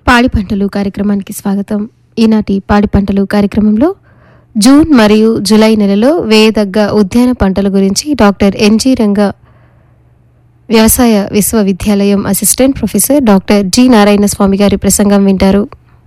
పాడి పంటలు కార్యక్రమానికి స్వాగతం. ఈనాటి పాడి పంటలు కార్యక్రమంలో జూన్ మరియు జూలై నెలలో వేయదగ్గ ఉద్యాన పంటల గురించి డాక్టర్ ఎన్జి రంగా వ్యవసాయ విశ్వవిద్యాలయం assistant professor doctor G Narayana స్వామి గారి ప్రసంగం వింటారు.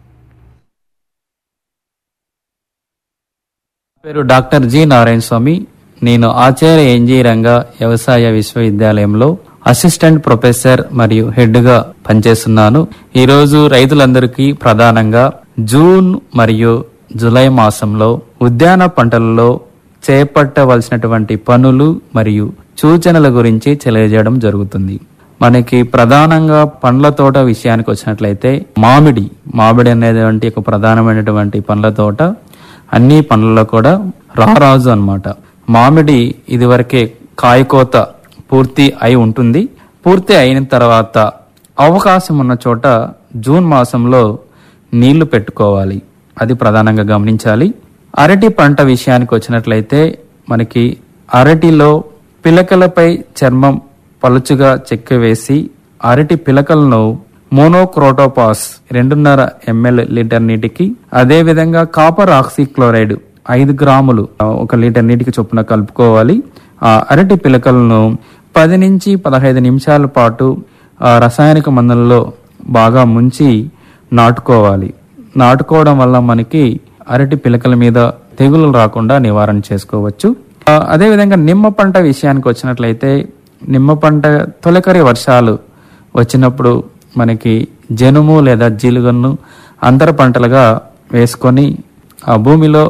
పేరు డాక్టర్ జి నారాయణ స్వామి. నేను ఆచార్య ఎన్జి రంగా వ్యవసాయ విశ్వవిద్యాలయంలో అసిస్టెంట్ ప్రొఫెసర్ మరియు హెడ్గా పనిచేస్తున్నాను. ఈరోజు రైతులందరికీ ప్రధానంగా జూన్ మరియు జూలై మాసంలో ఉద్యాన పంటలలో చేపట్టవలసినటువంటి పనులు మరియు సూచనల గురించి తెలియజేయడం జరుగుతుంది. మనకి ప్రధానంగా పండ్ల తోట విషయానికి వచ్చినట్లయితే మామిడి అనేటువంటి ఒక ప్రధానమైనటువంటి పండ్ల తోట. అన్ని పండ్లలో కూడా రారాజు అన్నమాట. మామిడి ఇదివరకే కాయకోత పూర్తి అయి ఉంటుంది. పూర్తి అయిన తర్వాత అవకాశం ఉన్న చోట జూన్ మాసంలో నీళ్లు పెట్టుకోవాలి. అది ప్రధానంగా గమనించాలి. అరటి పంట విషయానికి వచ్చినట్లయితే మనకి అరటిలో పిలకలపై చర్మం పలుచుగా చెక్కివేసి అరటి పిలకలను మోనోక్రోటోపాస్ 2.5 ml లీటర్ నీటికి, అదేవిధంగా కాపర్ ఆక్సిక్లోరైడ్ 5 గ్రాములు 1 లీటర్ నీటికి చొప్పున కలుపుకోవాలి. ఆ అరటి పిలకలను 10 నుంచి 15 నిమిషాల పాటు రసాయనిక మందులలో బాగా ముంచి నాటుకోవాలి. నాటుకోవడం వల్ల మనకి అరటి పిలకల మీద తెగులు రాకుండా నివారణ చేసుకోవచ్చు. అదేవిధంగా నిమ్మ పంట విషయానికి వచ్చినట్లయితే నిమ్మ పంట తొలకరి వర్షాలు వచ్చినప్పుడు మనకి జనుము లేదా జీలుగను అంతర పంటలుగా వేసుకొని ఆ భూమిలో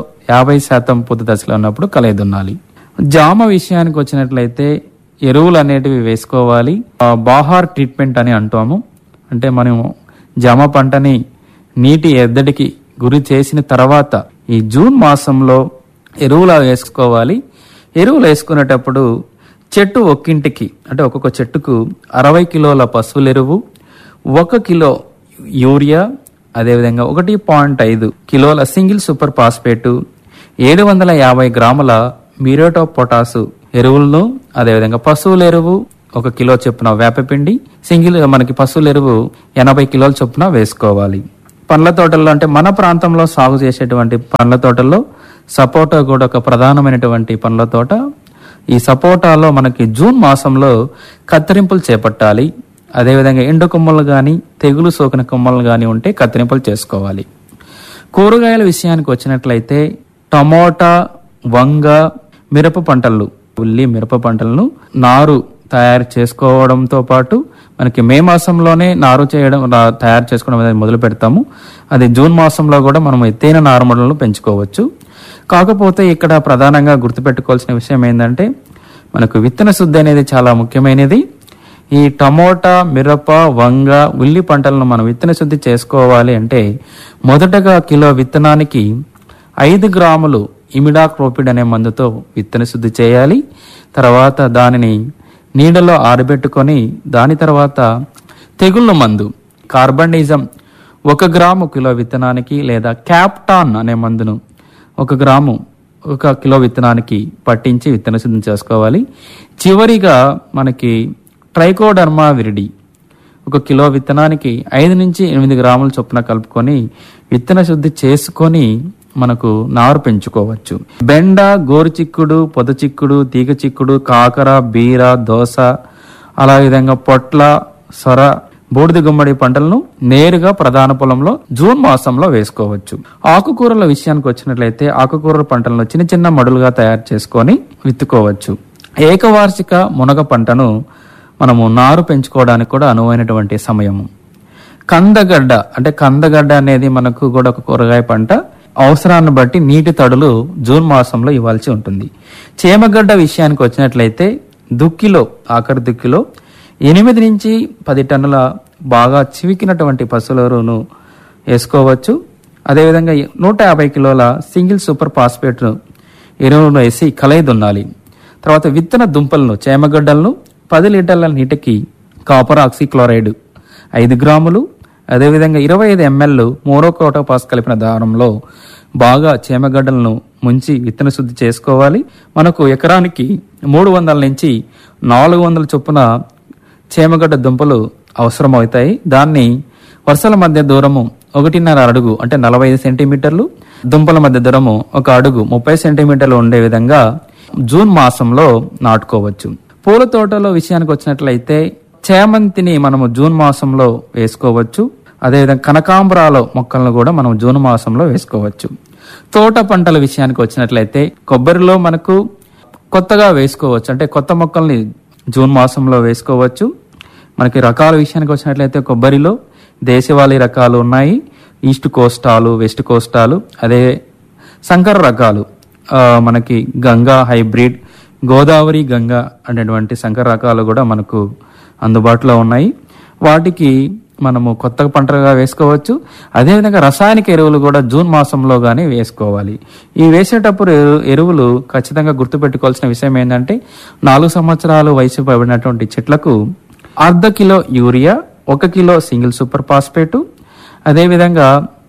50% పూత దశలో ఉన్నప్పుడు కలయిదున్నాలి. జామ విషయానికి వచ్చినట్లయితే ఎరువులు అనేటివి వేసుకోవాలి. బాహార్ ట్రీట్మెంట్ అని అంటాము. అంటే మనం జామ పంటని నీటి ఎద్దడికి గురి చేసిన తర్వాత ఈ జూన్ మాసంలో ఎరువులు వేసుకోవాలి. ఎరువులు వేసుకునేటప్పుడు చెట్టు ఒక్కింటికి అంటే ఒక్కొక్క చెట్టుకు 60 కిలోల పశువుల ఎరువు, 1 కిలో యూరియా, అదేవిధంగా 1.5 కిలోల సింగిల్ సూపర్ ఫాస్ఫేటు, 750 గ్రాముల మ్యూరేట్ ఆఫ్ పొటాసు ఎరువులను, అదేవిధంగా పశువుల ఎరువు 1 కిలో చొప్పున వేపపిండి, సింగిల్ మనకి పశువుల ఎరువు 80 కిలోల చొప్పున వేసుకోవాలి. పండ్ల తోటల్లో అంటే మన ప్రాంతంలో సాగు చేసేటువంటి పండ్ల తోటల్లో సపోటా కూడా ఒక ప్రధానమైనటువంటి పండ్ల తోట. ఈ సపోటాలో మనకి జూన్ మాసంలో కత్తిరింపులు చేపట్టాలి. అదేవిధంగా ఎండు కొమ్మలు కానీ తెగులు సోకిన కొమ్మలు కానీ ఉంటే కత్తిరింపులు చేసుకోవాలి. కూరగాయల విషయానికి వచ్చినట్లయితే టమోటా, వంగ, మిరప పంటలు, ఉల్లి మిరప పంటలను నారు తయారు చేసుకోవడంతో పాటు మనకి మే మాసంలోనే నారు తయారు చేసుకోవడం అనేది మొదలు పెడతాము. అది జూన్ మాసంలో కూడా మనం ఎత్తైన నారుమడులను పెంచుకోవచ్చు. కాకపోతే ఇక్కడ ప్రధానంగా గుర్తుపెట్టుకోవాల్సిన విషయం ఏంటంటే మనకు విత్తన శుద్ధి అనేది చాలా ముఖ్యమైనది. ఈ టమోటా, మిరప, వంగ, ఉల్లి పంటలను మనం విత్తన శుద్ధి చేసుకోవాలి అంటే మొదటగా కిలో విత్తనానికి 5 గ్రాములు ఇమిడాక్లోపిడ్ అనే మందుతో విత్తన శుద్ధి చేయాలి. తర్వాత దానిని నీడలో ఆరబెట్టుకొని దాని తర్వాత తెగుళ్ళ మందు కార్బండిజం 1 గ్రాము కిలో విత్తనానికి లేదా క్యాప్టాన్ అనే మందును 1 గ్రాము 1 కిలో విత్తనానికి పట్టించి విత్తన శుద్ధి చేసుకోవాలి. చివరిగా మనకి ట్రైకోడర్మా విరిడి 1 కిలో విత్తనానికి 5 నుంచి 8 గ్రాముల చొప్పున కలుపుకొని విత్తన శుద్ధి చేసుకొని మనకు నారు పెంచుకోవచ్చు. బెండ, గోరు చిక్కుడు, పొద చిక్కుడు, తీగ చిక్కుడు, కాకర, బీర, దోస, అలా విధంగా పొట్ల, సొర, బూడిద గుమ్మడి పంటలను నేరుగా ప్రధాన పొలంలో జూన్ మాసంలో వేసుకోవచ్చు. ఆకుకూరల విషయానికి వచ్చినట్లయితే ఆకుకూరల పంటలను చిన్న చిన్న మడులుగా తయారు చేసుకొని విత్తుకోవచ్చు. ఏకవార్షిక మునగ పంటను మనము నారు పెంచుకోవడానికి కూడా అనువైనటువంటి సమయము. కందగడ్డ అనేది మనకు కూడా ఒక కూరగాయ పంట. అవసరాన్ని బట్టి నీటి తడులు జూన్ మాసంలో ఇవ్వాల్సి ఉంటుంది. చేమగడ్డ విషయానికి వచ్చినట్లయితే ఆఖరి దుక్కిలో 8 నుంచి 10 టన్నుల బాగా చివికినటువంటి పశువుల ఎరువును వేసుకోవచ్చు. అదేవిధంగా 150 కిలోల సింగిల్ సూపర్ ఫాస్ఫేట్ ఎరువును వేసి కలయిదున్నాలి. తర్వాత విత్తన దుంపలను చేమగడ్డలను 10 లీటర్ల నీటికి కాపర్ ఆక్సిక్లోరైడ్ 5 గ్రాములు, అదేవిధంగా 25 ml మోనోక్రోటోపాస్ కలిపిన దారంలో బాగా చేమగడ్డలను ముంచి విత్తన శుద్ధి చేసుకోవాలి. మనకు ఎకరానికి 300 నుంచి 400 చొప్పున చేమగడ్డ దుంపలు అవసరమవుతాయి. దాన్ని వరుసల మధ్య దూరము 1.5 అడుగు అంటే 45 సెంటీమీటర్లు, దుంపల మధ్య దూరము 1 అడుగు 30 సెంటీమీటర్లు ఉండే విధంగా జూన్ మాసంలో నాటుకోవచ్చు. పూల తోటలో విషయానికి వచ్చినట్లయితే చేమంతిని మనము జూన్ మాసంలో వేసుకోవచ్చు. అదేవిధంగా కనకాంబరాల మొక్కలను కూడా మనం జూన్ మాసంలో వేసుకోవచ్చు. తోట పంటల విషయానికి వచ్చినట్లయితే కొబ్బరిలో మనకు కొత్తగా వేసుకోవచ్చు, అంటే కొత్త మొక్కల్ని జూన్ మాసంలో వేసుకోవచ్చు. మనకి రకాల విషయానికి వచ్చినట్లయితే కొబ్బరిలో దేశవాళీ రకాలు ఉన్నాయి, ఈస్ట్ కోస్టాలు, వెస్ట్ కోస్టాలు, అదే సంకర రకాలు మనకి గంగా హైబ్రిడ్, గోదావరి గంగా అనేటువంటి సంకర రకాలు కూడా మనకు అందుబాటులో ఉన్నాయి. వాటికి మనము కొత్త పంటగా వేసుకోవచ్చు. అదేవిధంగా రసాయనిక ఎరువులు కూడా జూన్ మాసంలో గానీ వేసుకోవాలి. ఈ వేసేటప్పుడు ఎరువులు ఖచ్చితంగా గుర్తుపెట్టుకోవాల్సిన విషయం ఏంటంటే 4 సంవత్సరాలు వయసు పడినటువంటి చెట్లకు 1/2 kilo urea, 1 kilo single super phosphate, అదేవిధంగా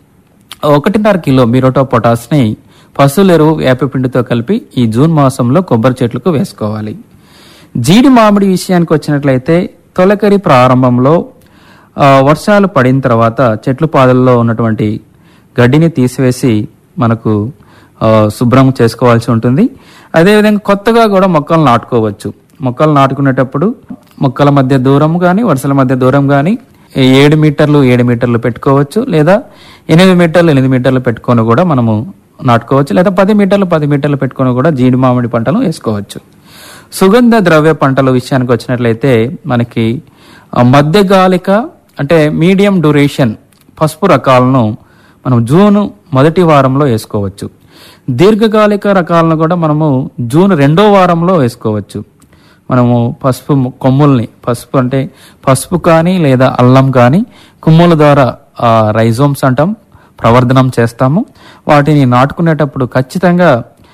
1.5 కిలో మిరోటో పొటాస్ ని పశువుల ఎరువు వేపపిండితో కలిపి ఈ జూన్ మాసంలో కొబ్బరి చెట్లకు వేసుకోవాలి. జీడి మామిడి విషయానికి వచ్చినట్లయితే తొలకరి ప్రారంభంలో వర్షాలు పడిన తర్వాత చెట్లు పాదల్లో ఉన్నటువంటి గడ్డిని తీసివేసి మనకు శుభ్రం చేసుకోవాల్సి ఉంటుంది. అదేవిధంగా కొత్తగా కూడా మొక్కలు నాటుకోవచ్చు. మొక్కలు నాటుకునేటప్పుడు మొక్కల మధ్య దూరం కానీ వరుసల మధ్య దూరం కానీ 7 మీటర్లు 7 మీటర్లు పెట్టుకోవచ్చు, లేదా 8 మీటర్లు 8 మీటర్లు పెట్టుకొని కూడా మనము నాటుకోవచ్చు, లేదా 10 మీటర్లు 10 మీటర్లు పెట్టుకొని కూడా జీడి మామిడి పంటలు వేసుకోవచ్చు. సుగంధ ద్రవ్య పంటల విషయానికి వచ్చినట్లయితే మనకి మధ్యకాలిక అంటే మీడియం డ్యూరేషన్ పసుపు రకాలను మనం జూన్ మొదటి వారంలో వేసుకోవచ్చు. దీర్ఘకాలిక రకాలను కూడా మనము జూన్ 2వ వారంలో వేసుకోవచ్చు. మనము పసుపు కొమ్ముల్ని, పసుపు అంటే పసుపు కానీ లేదా అల్లం కానీ కొమ్ముల ద్వారా రైజోమ్స్ అంటాం, ప్రవర్ధనం చేస్తాము. వాటిని నాటుకునేటప్పుడు ఖచ్చితంగా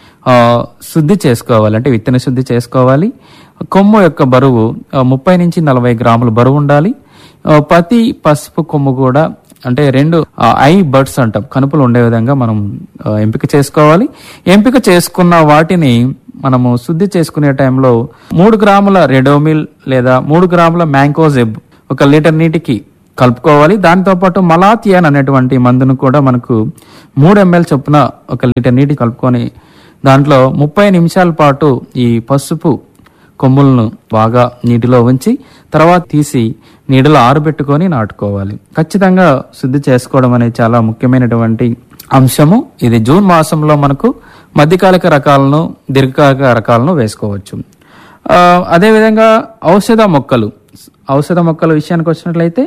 శుద్ధి చేసుకోవాలి, అంటే విత్తన శుద్ధి చేసుకోవాలి. కొమ్ము యొక్క బరువు 30 నుంచి 40 గ్రాములు బరువు ఉండాలి. ప్రతి పసుపు కొమ్ము కూడా అంటే 2 ఐ బర్డ్స్ అంటాం, కనుపులు ఉండే విధంగా మనం ఎంపిక చేసుకోవాలి. ఎంపిక చేసుకున్న వాటిని మనము శుద్ధి చేసుకునే టైంలో 3 గ్రాముల రెడోమిల్ లేదా 3 గ్రాముల మ్యాంకోజెబ్ 1 లీటర్ నీటికి కలుపుకోవాలి. దాంతో పాటు మలాథియాన్ అనేటువంటి మందును కూడా మనకు 3 ml చొప్పున 1 లీటర్ నీటి కలుపుకొని దాంట్లో 30 నిమిషాల పాటు ఈ పసుపు కొమ్ములను బాగా నీటిలో ఉంచి తర్వాత తీసి నీడలో ఆరబెట్టుకొని నాటుకోవాలి. ఖచ్చితంగా శుద్ధి చేసుకోవడం అనేది చాలా ముఖ్యమైనటువంటి అంశము. ఇది జూన్ మాసంలో మనకు మధ్యకాలిక రకాలను దీర్ఘకాలిక రకాలను వేసుకోవచ్చు. అదేవిధంగా ఔషధ మొక్కల విషయానికి వచ్చినట్లయితే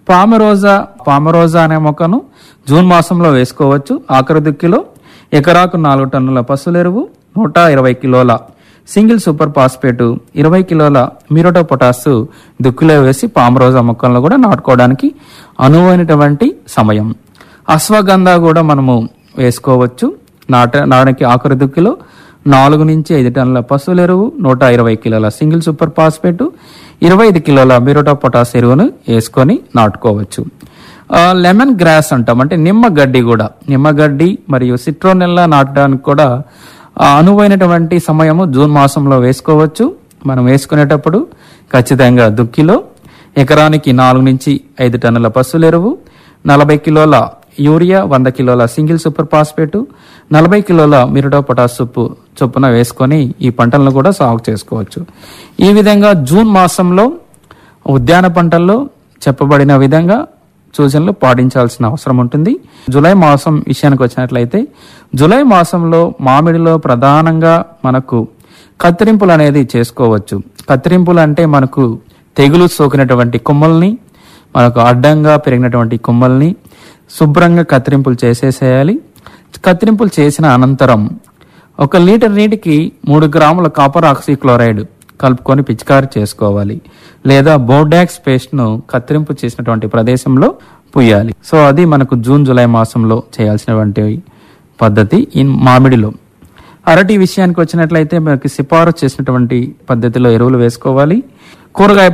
పామరోజా అనే మొక్కను జూన్ మాసంలో వేసుకోవచ్చు. ఆఖరి దుక్కిలో ఎకరాకు 4 టన్నుల పశువుల ఎరువు, 120 కిలోల సింగిల్ సూపర్ ఫాస్ఫేట్, 20 కిలోల మిరోటో పొటాస్ దుక్కిలో వేసి పామరోజా మొక్కలను కూడా నాటుకోవడానికి అనువైనటువంటి సమయం. అశ్వగంధ కూడా మనము వేసుకోవచ్చు. నాటడానికి ఆఖరి దుక్కిలో 4 నుంచి 5 టన్నుల పశువుల ఎరువు, 120 కిలోల సింగిల్ సూపర్ ఫాస్ఫేట్, 25 కిలోల మిరోటో పొటాస్ ఎరువును వేసుకొని నాటుకోవచ్చు. లెమన్ గ్రాస్ అంటాం, అంటే నిమ్మగడ్డి మరియు సిట్రోనెల్లా నాటడానికి కూడా అనువైనటువంటి సమయము జూన్ మాసంలో వేసుకోవచ్చు. మనం వేసుకునేటప్పుడు ఖచ్చితంగా దుక్కిలో ఎకరానికి 4 నుంచి 5 టన్నుల పశువుల ఎరువు, 40 కిలోల యూరియా, 100 కిలోల సింగిల్ సూపర్ ఫాస్ఫేట్, 40 కిలోల మిరిడో పొటాస్ చొప్పున వేసుకొని ఈ పంటలను కూడా సాగు చేసుకోవచ్చు. ఈ విధంగా జూన్ మాసంలో ఉద్యాన పంటల్లో చెప్పబడిన విధంగా సూచనలు పాటించాల్సిన అవసరం ఉంటుంది. జూలై మాసం విషయానికి వచ్చినట్లయితే జూలై మాసంలో మామిడిలో ప్రధానంగా మనకు కత్తిరింపులు అనేది చేసుకోవచ్చు. కత్తిరింపులు అంటే మనకు తెగులు సోకినటువంటి కొమ్మల్ని, మనకు అడ్డంగా పెరిగినటువంటి కొమ్మల్ని శుభ్రంగా కత్తిరింపులు చేసేసేయాలి. కత్తిరింపులు చేసిన అనంతరం 1 లీటర్ నీటికి 3 గ్రాముల కాపర్ ఆక్సీక్లోరైడ్ కలుపుకొని పిచికారి చేసుకోవాలి, లేదా బోర్డాక్స్ పేస్ట్ ను కత్తిరింపు చేసినటువంటి ప్రదేశంలో పూయాలి. సో అది మనకు జూన్ జూలై మాసంలో చేయాల్సినటువంటి పద్ధతి. ఈ మామిడిలో అరటి విషయానికి వచ్చినట్లయితే మనకి సిఫారసు చేసినటువంటి పద్ధతిలో ఎరువులు వేసుకోవాలి. కూరగాయ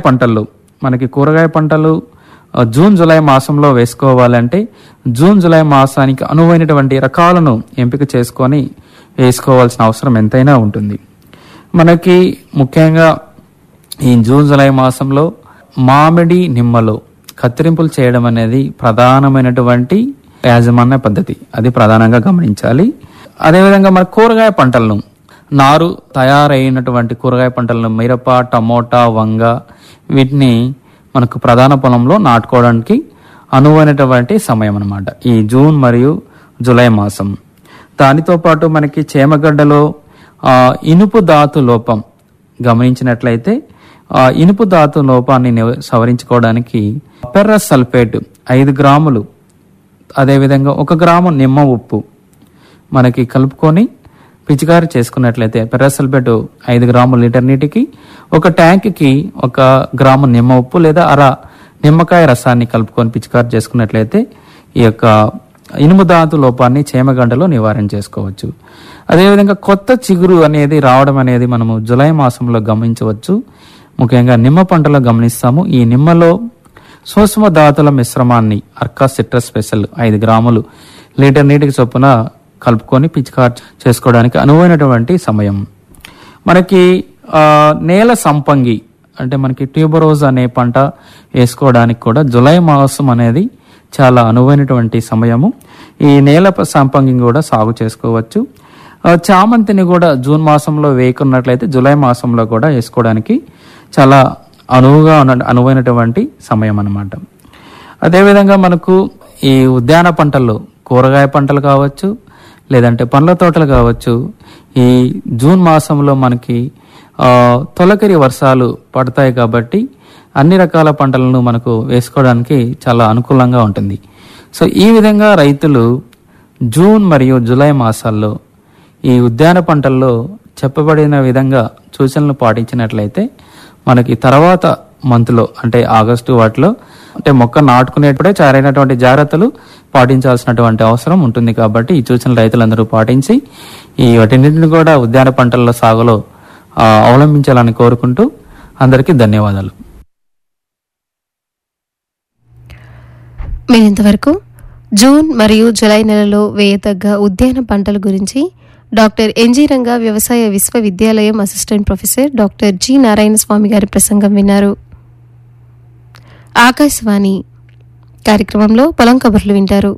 పంటలు జూన్ జూలై మాసంలో వేసుకోవాలంటే జూన్ జూలై మాసానికి అనువైనటువంటి రకాలను ఎంపిక చేసుకొని వేసుకోవాల్సిన అవసరం ఎంతైనా ఉంటుంది. మనకి ముఖ్యంగా ఈ జూన్ జూలై మాసంలో మామిడి నిమ్మలో కత్తిరింపులు చేయడం అనేది ప్రధానమైనటువంటి యాజమాన్య పద్ధతి, అది ప్రధానంగా గమనించాలి. అదేవిధంగా మన కూరగాయ పంటలను, నారు తయారైనటువంటి కూరగాయ పంటలను మిరప, టమోటా, వంగ వీటిని మనకు ప్రధాన పొలంలో నాటుకోవడానికి అనువైనటువంటి సమయం అన్నమాట ఈ జూన్ మరియు జూలై మాసం. దానితో పాటు మనకి చేమగడ్డలో ఇనుపు ధాతు లోపం గమనించినట్లయితే ఇనుపు ధాతు లోపాన్ని సవరించుకోవడానికి ఫెర్రస్ సల్ఫేట్ 5 గ్రాములు, అదేవిధంగా 1 గ్రాము నిమ్మ ఉప్పు మనకి కలుపుకొని పిచికారి చేసుకున్నట్లయితే ఫెర్రస్ సల్ఫేట్ 5 గ్రాములు లీటర్ నీటికి, 1 ట్యాంక్కి 1 గ్రాము నిమ్మ ఉప్పు లేదా అర నిమ్మకాయ రసాన్ని కలుపుకొని పిచికారి చేసుకున్నట్లయితే ఈ యొక్క ఇనుము ధాతు లోపాన్ని చేమగడ్డలో నివారణ చేసుకోవచ్చు. అదేవిధంగా కొత్త చిగురు అనేది రావడం అనేది మనము జూలై మాసంలో గమనించవచ్చు. ముఖ్యంగా నిమ్మ పంటలో గమనిస్తాము. ఈ నిమ్మలో సూక్ష్మ ధాతుల మిశ్రమాన్ని అర్కా సిట్రస్ స్పెషల్ 5 గ్రాములు లీటర్ నీటికి చొప్పున కలుపుకొని పిచికారి చేసుకోవడానికి అనువైనటువంటి సమయం. మనకి నేల సంపంగి అంటే మనకి ట్యూబరోజ్ అనే పంట వేసుకోవడానికి కూడా జూలై మాసం అనేది చాలా అనువైనటువంటి సమయము. ఈ నేల సంపంగి కూడా సాగు చేసుకోవచ్చు. చామంతిని కూడా జూన్ మాసంలో వేయకున్నట్లయితే జూలై మాసంలో కూడా వేసుకోవడానికి చాలా అనువైనటువంటి సమయం అన్నమాట. అదేవిధంగా మనకు ఈ ఉద్యాన పంటల్లో కూరగాయ పంటలు కావచ్చు, లేదంటే పండ్ల తోటలు కావచ్చు, ఈ జూన్ మాసంలో మనకి తొలకరి వర్షాలు పడతాయి కాబట్టి అన్ని రకాల పంటలను మనకు వేసుకోవడానికి చాలా అనుకూలంగా ఉంటుంది. సో ఈ విధంగా రైతులు జూన్ మరియు జూలై మాసాల్లో ఈ ఉద్యాన పంటల్లో చెప్పబడిన విధంగా సూచనలు పాటించినట్లయితే మనకి తర్వాత మంత్లో అంటే ఆగస్టు వాటిలో అంటే మొక్క నాటుకునేటప్పుడే సరైనటువంటి జాగ్రత్తలు పాటించాల్సినటువంటి అవసరం ఉంటుంది. కాబట్టి ఈ సూచనలు రైతులందరూ పాటించి ఈ వాటిన్నింటిని కూడా ఉద్యాన పంటల సాగులో అవలంబించాలని కోరుకుంటూ అందరికీ ధన్యవాదాలు. మీరు ఇంతవరకు జూన్ మరియు జూలై నెలలో వేయదగ్గ ఉద్యాన పంటల గురించి డాక్టర్ ఎన్జీ రంగా వ్యవసాయ విశ్వవిద్యాలయం assistant professor doctor G Narayana స్వామి గారి ప్రసంగం విన్నారు. ఆకాశవాణి కార్యక్రమంలో పొలం కబుర్లు వింటారు.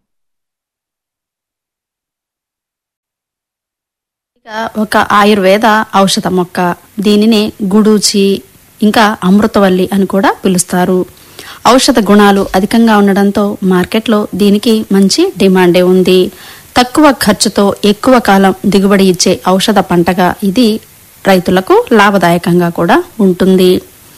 ఒక ఆయుర్వేద ఔషధ మొక్క, దీనిని గుడూచి ఇంకా అమృతవల్లి అని కూడా పిలుస్తారు. ఔషధ గుణాలు అధికంగా ఉండడంతో మార్కెట్లో దీనికి మంచి డిమాండే ఉంది. తక్కువ ఖర్చుతో ఎక్కువ కాలం దిగుబడి ఇచ్చే ఔషధ పంటగా ఇది రైతులకు లాభదాయకంగా కూడా ఉంటుంది.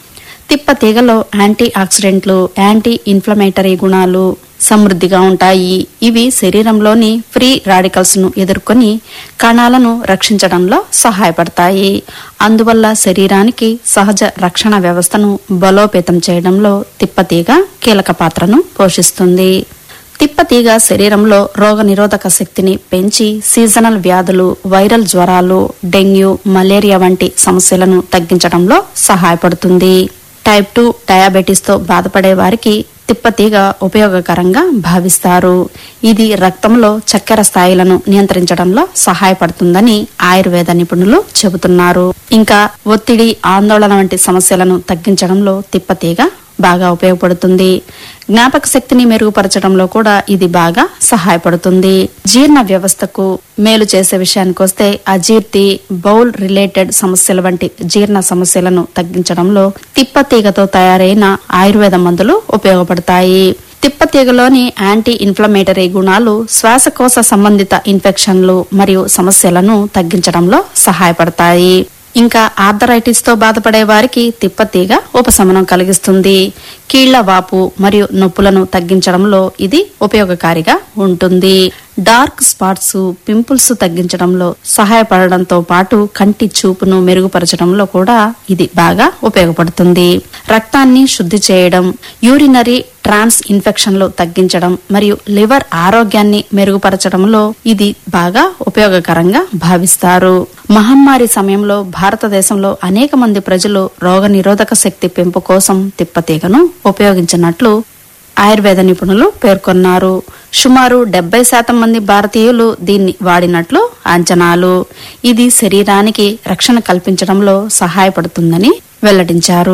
తిప్ప తీగలో యాంటీ ఆక్సిడెంట్లు, యాంటీ ఇన్ఫ్లమేటరీ గుణాలు సమృద్ధిగా ఉంటాయి. ఇవి శరీరంలోని ఫ్రీ రాడికల్స్ ను ఎదుర్కొని కణాలను రక్షించడంలో సహాయపడతాయి. అందువల్ల శరీరానికి సహజ రక్షణ వ్యవస్థను బలోపేతం చేయడంలో తిప్పతీగ కీలక పాత్రను పోషిస్తుంది. తిప్పతీగ శరీరంలో రోగ నిరోధక శక్తిని పెంచి సీజనల్ వ్యాధులు, వైరల్ జ్వరాలు, డెంగ్యూ, మలేరియా వంటి సమస్యలను తగ్గించడంలో సహాయపడుతుంది. టైప్ 2 డయాబెటీస్ తో బాధపడే వారికి తిప్పతీగ ఉపయోగకరంగా భావిస్తారు. ఇది రక్తంలో చక్కెర స్థాయిలను నియంత్రించడంలో సహాయపడుతుందని ఆయుర్వేద నిపుణులు చెబుతున్నారు. ఇంకా ఒత్తిడి, ఆందోళన వంటి సమస్యలను తగ్గించడంలో తిప్పతీగ బాగా ఉపయోగపడుతుంది. జ్ఞాపక శక్తిని మెరుగుపరచడంలో కూడా ఇది బాగా సహాయపడుతుంది. జీర్ణ వ్యవస్థకు మేలు చేసే విషయానికి వస్తే అజీర్తి, బౌల్ రిలేటెడ్ సమస్యల వంటి జీర్ణ సమస్యలను తగ్గించడంలో తిప్పతీగతో తయారైన ఆయుర్వేద మందులు ఉపయోగపడతాయి. తిప్పతీగలోని యాంటీ ఇన్ఫ్లమేటరీ గుణాలు శ్వాసకోశ సంబంధిత ఇన్ఫెక్షన్లు మరియు సమస్యలను తగ్గించడంలో సహాయపడతాయి. ఇంకా ఆర్థరైటిస్ తో బాధపడే వారికి తిప్పతీగ ఉపశమనం కలిగిస్తుంది. కీళ్ల వాపు మరియు నొప్పులను తగ్గించడంలో ఇది ఉపయోగకారిగా ఉంటుంది. డార్క్ స్పాట్స్, పింపుల్స్ తగ్గించడంలో సహాయపడడంతో పాటు కంటి చూపును మెరుగుపరచడంలో కూడా ఇది బాగా ఉపయోగపడుతుంది. రక్తాన్ని శుద్ధి చేయడం, యూరినరీ ట్రాన్స్ ఇన్ఫెక్షన్లు తగ్గించడం మరియు లివర్ ఆరోగ్యాన్ని మెరుగుపరచడంలో ఇది బాగా ఉపయోగకరంగా భావిస్తారు. మహమ్మారి సమయంలో భారతదేశంలో అనేక మంది ప్రజలు రోగ నిరోధక శక్తి పెంపు కోసం తిప్పతీగను ఉపయోగించినట్లు ఆయుర్వేద నిపుణులు పేర్కొన్నారు. సుమారు 70% మంది భారతీయులు దీన్ని వాడినట్లు అంచనాలు. ఇది శరీరానికి రక్షణ కల్పించడంలో సహాయపడుతుందని వెల్లడించారు.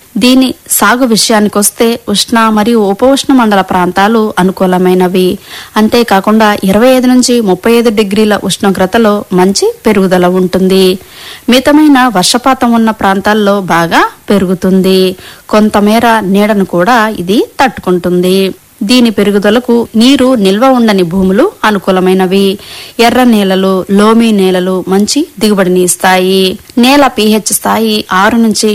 దీని సాగు విషయానికొస్తే ఉష్ణ మరియు ఉపఉష్ణ మండల ప్రాంతాలు అనుకూలమైనవి. అంతేకాకుండా 25 నుంచి 35 డిగ్రీల ఉష్ణోగ్రతలో మంచి పెరుగుదల ఉంటుంది. మితమైన వర్షపాతం ఉన్న ప్రాంతాల్లో బాగా పెరుగుతుంది. కొంతమేర నీడను కూడా ఇది తట్టుకుంటుంది. దీని పెరుగుదలకు నీరు నిల్వ ఉండని భూములు అనుకూలమైనవి. ఎర్ర నేలలు, లోమి నేలలు మంచి దిగుబడిని ఇస్తాయి. నేల pH స్థాయి 6 నుంచి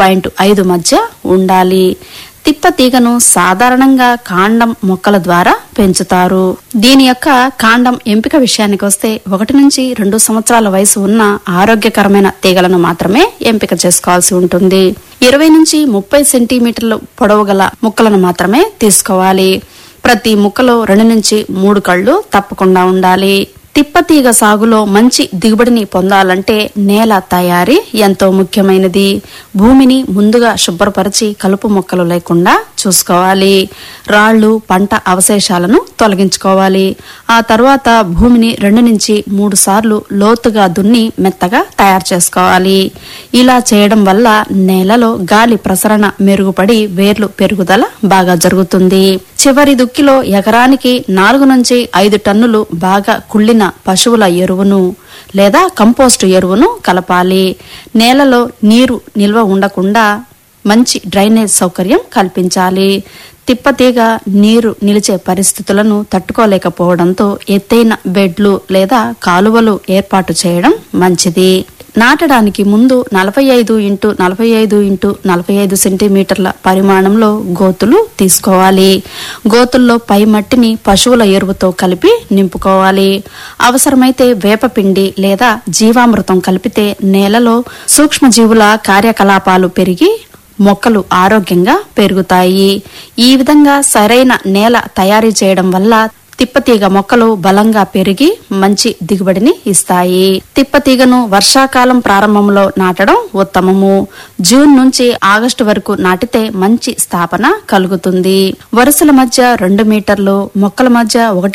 7.5 మధ్య ఉండాలి. తిప్పతీగను సాధారణంగా కాండం మొక్కల ద్వారా పెంచుతారు. దీని యొక్క కాండం ఎంపిక విషయానికి వస్తే 1 నుంచి 2 సంవత్సరాల వయసు ఉన్న ఆరోగ్యకరమైన తీగలను మాత్రమే ఎంపిక చేసుకోవాల్సి ఉంటుంది. 20 నుంచి 30 సెంటీమీటర్ల పొడవు గల ముక్కలను మాత్రమే తీసుకోవాలి. ప్రతి ముక్కలో 2 నుంచి 3 కళ్ళు తప్పకుండా ఉండాలి. తిప్పతీగ సాగులో మంచి దిగుబడిని పొందాలంటే నేల తయారీ ఎంతో ముఖ్యమైనది. భూమిని ముందుగా శుభ్రపరిచి కలుపు మొక్కలు లేకుండా చూసుకోవాలి. రాళ్లు, పంట అవశేషాలను తొలగించుకోవాలి. ఆ తర్వాత భూమిని 2 నుంచి 3 సార్లు లోతుగా దున్ని మెత్తగా తయారు చేసుకోవాలి. ఇలా చేయడం వల్ల నేలలో గాలి ప్రసరణ మెరుగుపడి వేర్లు పెరుగుదల బాగా జరుగుతుంది. చివరి దుక్కిలో ఎకరానికి 4 నుంచి 5 టన్నులు బాగా కుళ్ళిన పశువుల ఎరువును లేదా కంపోస్టు ఎరువును కలపాలి. నేలలో నీరు నిల్వ ఉండకుండా మంచి డ్రైనేజ్ సౌకర్యం కల్పించాలి. తిప్పతీగ నీరు నిలిచే పరిస్థితులను తట్టుకోలేకపోవడంతో ఎత్తైన బెడ్లు లేదా కాలువలు ఏర్పాటు చేయడం మంచిది. నాటడానికి ముందు 45 x 45 x 45 సెంటీమీటర్ల పరిమాణంలో గోతులు తీసుకోవాలి. గోతుల్లో పై మట్టిని పశువుల ఎరువుతో కలిపి నింపుకోవాలి. అవసరమైతే వేపపిండి లేదా జీవామృతం కలిపితే నేలలో సూక్ష్మజీవుల కార్యకలాపాలు పెరిగి మొక్కలు ఆరోగ్యంగా పెరుగుతాయి. ఈ విధంగా సరైన నేల తయారీ చేయడం వల్ల తిప్పతీగ మొక్కలు బలంగా పెరిగి మంచి దిగుబడిని ఇస్తాయి. తిప్పతీగను వర్షాకాలం ప్రారంభంలో నాటడం ఉత్తమము. జూన్ నుంచి ఆగస్టు వరకు నాటితే మంచి స్థాపన కలుగుతుంది. వరుసల మధ్య 2 మీటర్లు, మొక్కల మధ్య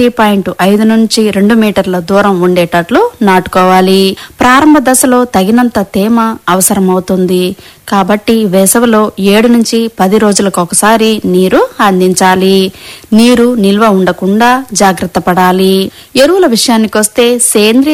1.5 నుంచి 2 మీటర్ల దూరం ఉండేటట్లు నాటుకోవాలి. ప్రారంభ దశలో తగినంత తేమ అవసరమవుతుంది. కాబట్టి వేసవిలో 7 నుంచి 10 రోజులకు ఒకసారి నీరు అందించాలి. నీరు నిల్వ ఉండకుండా జాగ్రత్త పడాలి. ఎరువుల విషయానికొస్తే సేంద్రియ